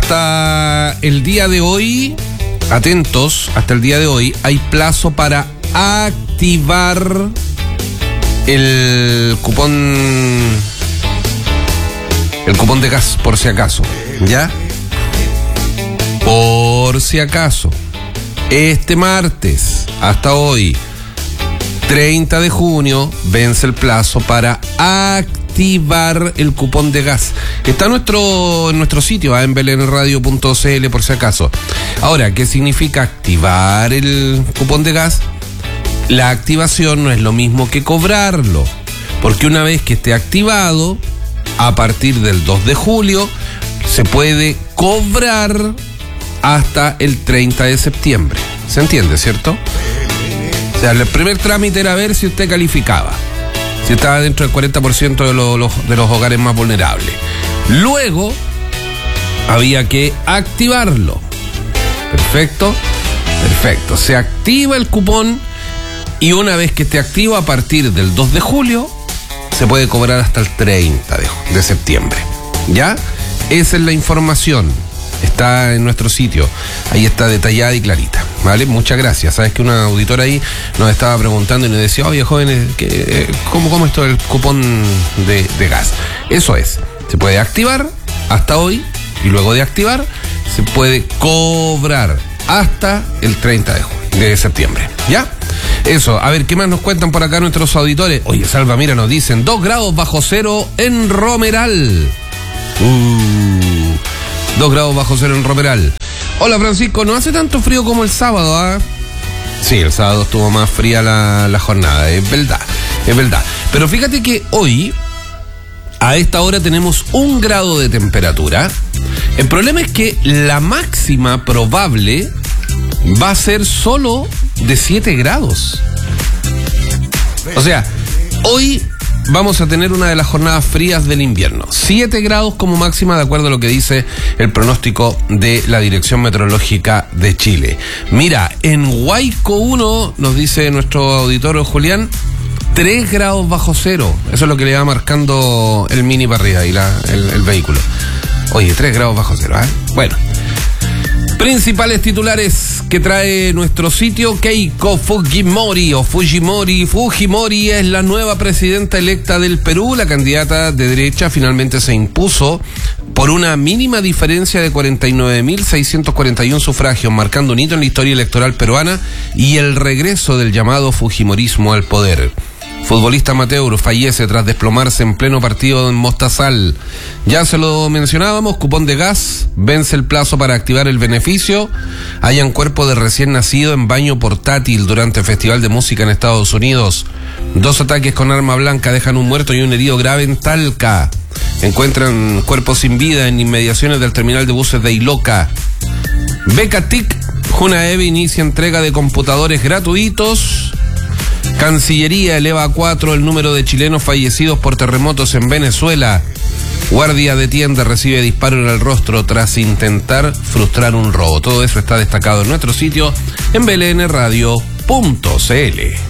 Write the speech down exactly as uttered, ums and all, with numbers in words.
hasta el día de hoy, atentos, hasta el día de hoy hay plazo para activar el cupón, el cupón de gas, por si acaso, ¿ya? Por si acaso, este martes, hasta hoy, treinta de junio, vence el plazo para activar el cupón de gas. Está en nuestro, en nuestro sitio, ¿eh? en b l n radio punto c l, por si acaso. Ahora, ¿qué significa activar el cupón de gas? La activación no es lo mismo que cobrarlo, porque una vez que esté activado, a partir del dos de julio, se puede cobrar hasta el treinta de septiembre. ¿Se entiende, cierto? O sea, el primer trámite era ver si usted calificaba, si estaba dentro del cuarenta por ciento de, lo, los, de los hogares más vulnerables. Luego, había que activarlo. Perfecto, perfecto. Se activa el cupón y una vez que esté activo, a partir del dos de julio, se puede cobrar hasta el treinta de septiembre. ¿Ya? Esa es la información. Está en nuestro sitio. Ahí está detallada y clarita. ¿Vale? Muchas gracias. Sabes que una auditora ahí nos estaba preguntando y nos decía, oye, jóvenes, ¿qué, cómo, ¿cómo es todo el cupón de, de gas? Eso es. Se puede activar hasta hoy y luego de activar se puede cobrar hasta el treinta de septiembre. ¿Ya? Eso. A ver, ¿qué más nos cuentan por acá nuestros auditores? Oye, Salva, mira, nos dicen dos grados bajo cero en Romeral. Uh, dos grados bajo cero en Romeral. Hola, Francisco, no hace tanto frío como el sábado, ¿ah? ¿eh? Sí, el sábado estuvo más fría la, la jornada, es verdad, es verdad. Pero fíjate que hoy, a esta hora, tenemos un grado de temperatura. El problema es que la máxima probable va a ser solo de siete grados. O sea, hoy vamos a tener una de las jornadas frías del invierno. siete grados como máxima, de acuerdo a lo que dice el pronóstico de la Dirección Meteorológica de Chile. Mira, en Huayco uno, nos dice nuestro auditor Julián, tres grados bajo cero. Eso es lo que le va marcando el mini para arriba y la, el, el vehículo. Oye, tres grados bajo cero, ¿eh? Bueno. Principales titulares que trae nuestro sitio. Keiko Fujimori o Fujimori Fujimori es la nueva presidenta electa del Perú. La candidata de derecha finalmente se impuso por una mínima diferencia de cuarenta y nueve mil seiscientos cuarenta y uno sufragios, marcando un hito en la historia electoral peruana y el regreso del llamado Fujimorismo al poder. Futbolista amateur fallece tras desplomarse en pleno partido en Mostazal. Ya se lo mencionábamos, cupón de gas, vence el plazo para activar el beneficio. Hallan cuerpo de recién nacido en baño portátil durante el Festival de Música en Estados Unidos. Dos ataques con arma blanca dejan un muerto y un herido grave en Talca. Encuentran cuerpos sin vida en inmediaciones del terminal de buses de Iloca. Beca T I C, Junaevi inicia entrega de computadores gratuitos. Cancillería eleva a cuatro el número de chilenos fallecidos por terremotos en Venezuela. Guardia de tienda recibe disparo en el rostro tras intentar frustrar un robo. Todo eso está destacado en nuestro sitio en b l n radio punto c l.